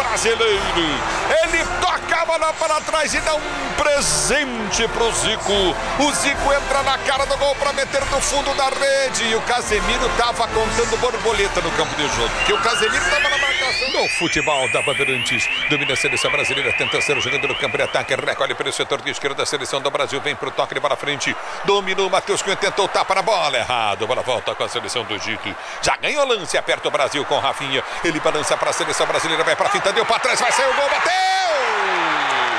brasileiro. Ele toca a bola para trás e dá um presente pro Zico. O Zico entra na cara do gol para meter no fundo da rede. E o Casemiro tava contando borboleta no campo de jogo. Que o Casemiro tava na marcação. No futebol da Bandeirantes, domina a seleção brasileira, tenta ser o jogador do campo de ataque. Recolhe pelo setor de esquerda da seleção do Brasil. Vem pro toque de bola frente. Dominou o Matheus Cunha, tentou tapa na bola. Errado, bola volta com a seleção do Egito. Já ganhou lance, aperta o Brasil com Rafinha. Ele balança para a seleção brasileira, vai para a finta, deu para trás, vai sair o gol, bateu!